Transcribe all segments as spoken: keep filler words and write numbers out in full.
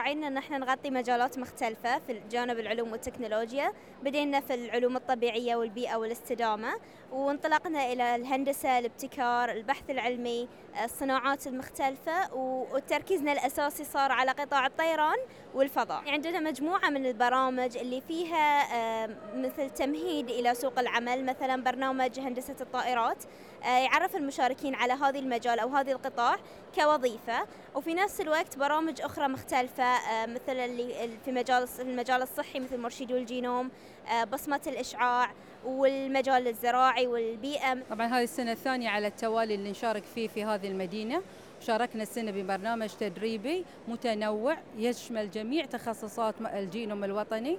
راعينا أن احنا نغطي مجالات مختلفة في جانب العلوم والتكنولوجيا. بدينا في العلوم الطبيعية والبيئة والاستدامة، وانطلقنا إلى الهندسة، الابتكار، البحث العلمي، الصناعات المختلفة، وتركيزنا الأساسي صار على قطاع الطيران والفضاء. عندنا مجموعة من البرامج اللي فيها مثل تمهيد إلى سوق العمل، مثلا برنامج هندسة الطائرات يعرف المشاركين على هذه المجال أو هذه القطاع كوظيفة، وفي نفس الوقت برامج أخرى مختلفة مثل اللي في مجال المجال الصحي مثل مرشدو الجينوم، بصمة الإشعاع، والمجال الزراعي والبيئة. طبعا هذه السنة الثانية على التوالي اللي نشارك فيه في هذه المدينة. شاركنا السنة ببرنامج تدريبي متنوع يشمل جميع تخصصات الجينوم الوطني،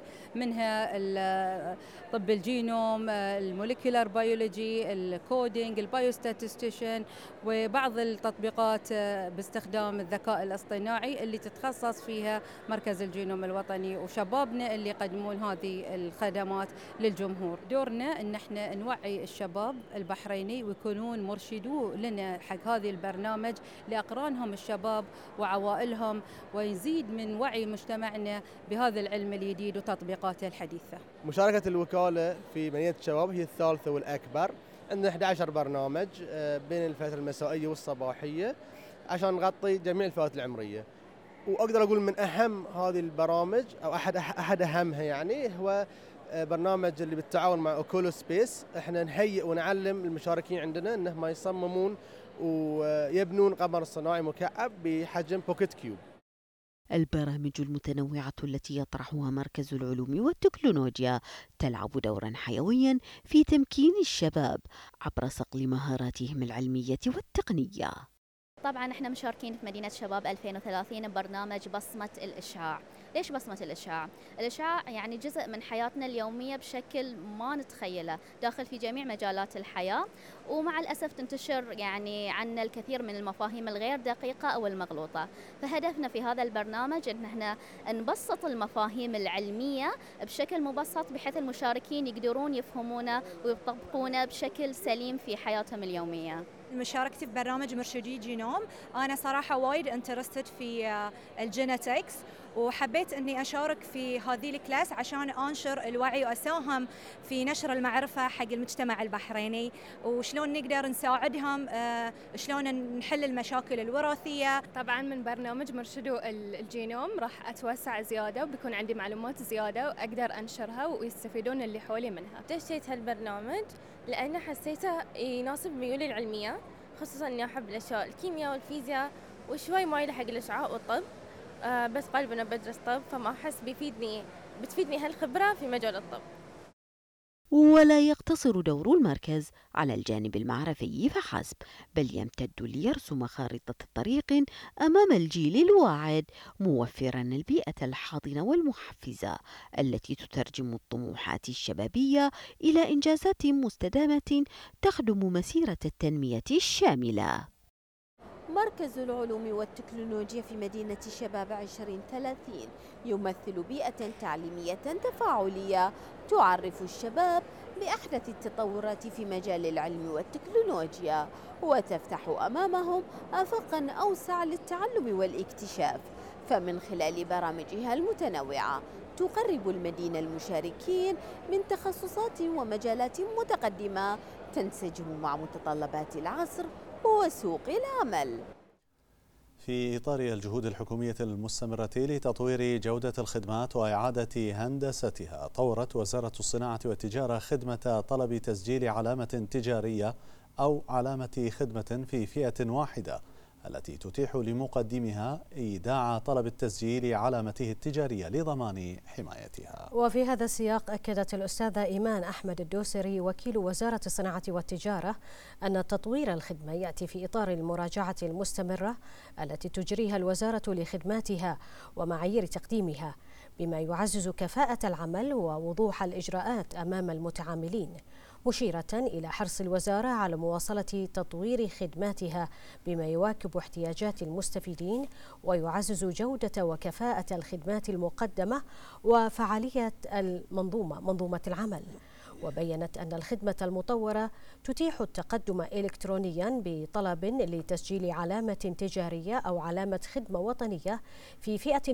منها طب الجينوم، الموليكولار بيولوجي، الكودينج، البايوستاتستيشن، وبعض التطبيقات باستخدام الذكاء الاصطناعي اللي تتخصص فيها مركز الجينوم الوطني وشبابنا اللي يقدمون هذه الخدمات للجمهور. دورنا ان احنا نوعي الشباب البحريني ويكونون مرشدو لنا حق هذه البرنامج لأقرانهم الشباب وعوائلهم، ويزيد من وعي مجتمعنا بهذا العلم الجديد وتطبيقاته الحديثة. مشاركة الوكالة في مدينة الشباب هي الثالثة والأكبر. عندنا أحد عشر برنامج بين الفترة المسائية والصباحية عشان نغطي جميع الفئات العمرية. وأقدر أقول من أهم هذه البرامج أو أحد أحد أهمها يعني هو برنامج اللي بالتعاون مع أوكولو سبيس. احنا نهيئ ونعلم المشاركين عندنا انهم يصممون ويبنون قمر صناعي مكعب بحجم بوكيت كيوب. البرامج المتنوعة التي يطرحها مركز العلوم والتكنولوجيا تلعب دورا حيويا في تمكين الشباب عبر صقل مهاراتهم العلمية والتقنية. طبعا احنا مشاركين في مدينة شباب ألفين وثلاثين ببرنامج بصمة الإشعاع. ليش بصمة الإشعاع؟ الإشعاع يعني جزء من حياتنا اليومية بشكل ما نتخيله، داخل في جميع مجالات الحياة، ومع الأسف تنتشر يعني عنا الكثير من المفاهيم الغير دقيقة أو المغلوطة. فهدفنا في هذا البرنامج ان احنا نبسط المفاهيم العلمية بشكل مبسط بحيث المشاركين يقدرون يفهمونه ويطبقونه بشكل سليم في حياتهم اليومية. مشاركتي في برنامج مرشدي جينوم، أنا صراحة وايد انترستد في الجينيتكس، وحبيت أني أشارك في هذه الكلاس عشان أنشر الوعي وأساهم في نشر المعرفة حق المجتمع البحريني، وشلون نقدر نساعدهم، شلون نحل المشاكل الوراثية. طبعا من برنامج مرشدو الجينوم راح أتوسع زيادة وبيكون عندي معلومات زيادة وأقدر أنشرها ويستفيدون اللي حولي منها. دشيت هالبرنامج لأنه حسيته يناسب ميولي العلمية، خصوصا أني أحب الأشياء الكيمياء والفيزياء وشوي مايلة حق الإشعاع والطب. آه بس قلبنا بدرس طب، فما أحس بيفيدني بتفيدني هالخبرة في مجال الطب. ولا يقتصر دور المركز على الجانب المعرفي فحسب، بل يمتد ليرسم خارطة طريق أمام الجيل الواعد، موفرا البيئة الحاضنة والمحفزة التي تترجم الطموحات الشبابية إلى إنجازات مستدامة تخدم مسيرة التنمية الشاملة. مركز العلوم والتكنولوجيا في مدينة شباب عشرين ثلاثين يمثل بيئة تعليمية تفاعلية تعرف الشباب بأحدث التطورات في مجال العلم والتكنولوجيا، وتفتح أمامهم آفاقا أوسع للتعلم والاكتشاف. فمن خلال برامجها المتنوعة تقرب المدينة المشاركين من تخصصات ومجالات متقدمة تنسجم مع متطلبات العصر وسوق العمل. في إطار الجهود الحكومية المستمرة لتطوير جودة الخدمات وإعادة هندستها، طورت وزارة الصناعة والتجارة خدمة طلب تسجيل علامة تجارية أو علامة خدمة في فئة واحدة، التي تتيح لمقدمها إيداع طلب التسجيل علامته التجارية لضمان حمايتها. وفي هذا السياق أكدت الأستاذة إيمان أحمد الدوسري وكيل وزارة الصناعة والتجارة أن تطوير الخدمة يأتي في إطار المراجعة المستمرة التي تجريها الوزارة لخدماتها ومعايير تقديمها، بما يعزز كفاءة العمل ووضوح الإجراءات أمام المتعاملين، مشيرة إلى حرص الوزارة على مواصلة تطوير خدماتها بما يواكب احتياجات المستفيدين ويعزز جودة وكفاءة الخدمات المقدمة وفعالية المنظومة منظومة العمل. وبينت أن الخدمة المطورة تتيح التقدم إلكترونيا بطلب لتسجيل علامة تجارية أو علامة خدمة وطنية في فئة